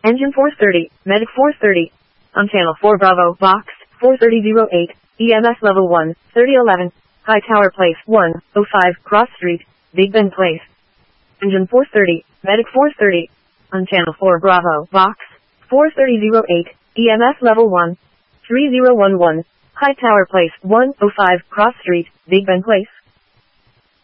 Engine 430, Medic 430. On Channel 4 Bravo, Box 43008, EMS Level 1, 3011. High Tower Place 105, Cross Street, Big Bend Place. Engine 430, Medic 430. On Channel 4 Bravo, Box 43008, EMS Level 1, 3011. High Tower Place 105, Cross Street, Big Bend Place.